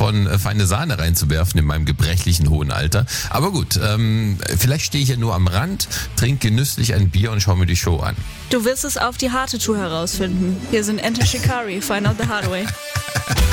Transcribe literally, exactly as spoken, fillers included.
von äh, Feine Sahne reinzuwerfen in meinem gebrechlichen hohen Alter. Aber gut, ähm, vielleicht stehe ich ja nur am Rand, trinke genüsslich ein Bier und schaue mir die Show an. Du wirst es auf die harte Tour herausfinden. Hier sind Enter Shikari, Find Out the Hard Way.